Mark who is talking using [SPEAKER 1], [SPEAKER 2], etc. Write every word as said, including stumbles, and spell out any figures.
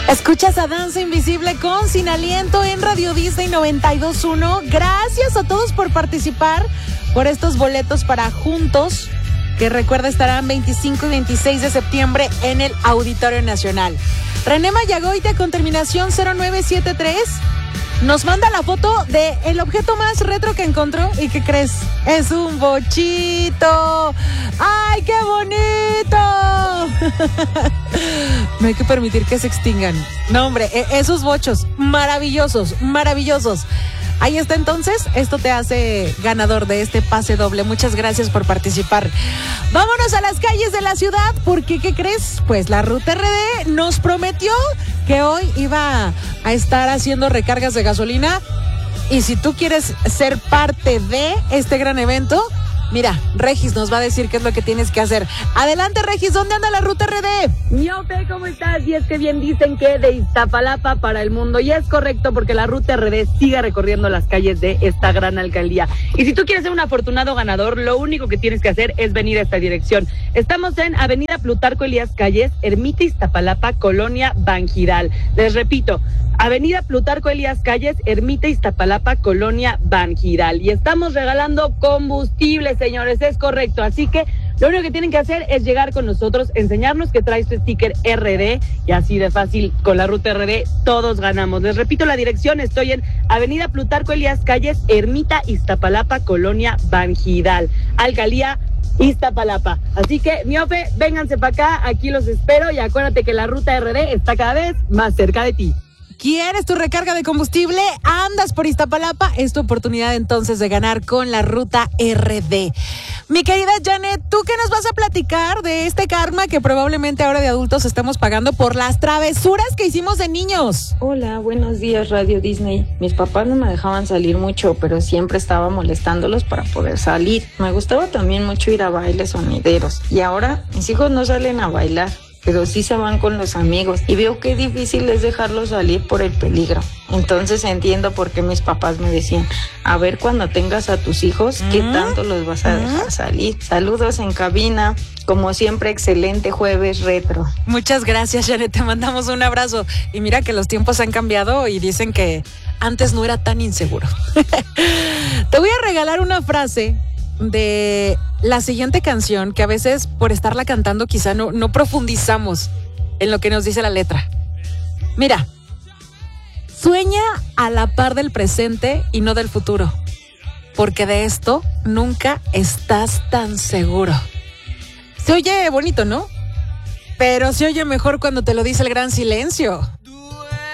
[SPEAKER 1] Escuchas a Danza Invisible con Sin Aliento en Radio Disney noventa y dos punto uno. Gracias a todos por participar por estos boletos para Juntos, que recuerda estarán veinticinco y veintiséis de septiembre en el Auditorio Nacional. René Mayagoite con terminación cero nueve siete tres nos manda la foto de el objeto más retro que encontró. ¿Y qué crees? Es un bochito. ¡Ay, qué bonito! No hay que permitir que se extingan. No, hombre, esos bochos maravillosos, maravillosos. Ahí está entonces, esto te hace ganador de este pase doble. Muchas gracias por participar. Vámonos a las calles de la ciudad, porque ¿qué crees? Pues la Ruta R D nos prometió que hoy iba a estar haciendo recargas de gasolina. Y si tú quieres ser parte de este gran evento, mira, Regis nos va a decir qué es lo que tienes que hacer. Adelante, Regis, ¿dónde anda la Ruta R D?
[SPEAKER 2] Miope, ¿cómo estás? Y es que bien dicen que de Iztapalapa para el mundo. Y es correcto, porque la Ruta R D sigue recorriendo las calles de esta gran alcaldía. Y si tú quieres ser un afortunado ganador, lo único que tienes que hacer es venir a esta dirección. Estamos en Avenida Plutarco Elías Calles, Ermita Iztapalapa, Colonia Banjiral. Les repito, Avenida Plutarco Elías Calles, Ermita Iztapalapa, Colonia Banjiral. Y estamos regalando combustible, señores, es correcto. Así que lo único que tienen que hacer es llegar con nosotros, enseñarnos que traes tu sticker R D, y así de fácil, con la Ruta R D, todos ganamos. Les repito la dirección, estoy en Avenida Plutarco Elías Calles, Ermita Iztapalapa, Colonia Banjiral, Alcaldía Iztapalapa. Así que, miope, vénganse para acá, aquí los espero, y acuérdate que la Ruta R D está cada vez más cerca de ti.
[SPEAKER 1] ¿Quieres tu recarga de combustible? ¿Andas por Iztapalapa? Es tu oportunidad entonces de ganar con la Ruta R D. Mi querida Janet, ¿tú qué nos vas a platicar de este karma que probablemente ahora de adultos estamos pagando por las travesuras que hicimos de niños?
[SPEAKER 3] Hola, buenos días, Radio Disney. Mis papás no me dejaban salir mucho, pero siempre estaba molestándolos para poder salir. Me gustaba también mucho ir a bailes sonideros. Y ahora mis hijos no salen a bailar, pero sí se van con los amigos, y veo qué difícil es dejarlos salir por el peligro. Entonces entiendo por qué mis papás me decían, a ver cuando tengas a tus hijos, ¿qué tanto los vas a dejar salir? Saludos en cabina, como siempre, excelente jueves retro.
[SPEAKER 1] Muchas gracias, Janet, te mandamos un abrazo. Y mira que los tiempos han cambiado y dicen que antes no era tan inseguro. Te voy a regalar una frase de la siguiente canción, que a veces por estarla cantando quizá no, no profundizamos en lo que nos dice la letra. Mira, sueña a la par del presente y no del futuro, porque de esto nunca estás tan seguro. Se oye bonito, ¿no? Pero se oye mejor cuando te lo dice el gran silencio.